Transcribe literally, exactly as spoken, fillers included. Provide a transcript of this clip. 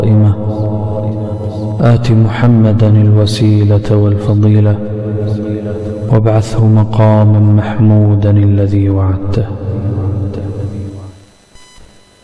آت محمدا الوسيلة والفضيلة وابعثه مقاما محمودا الذي وعدته.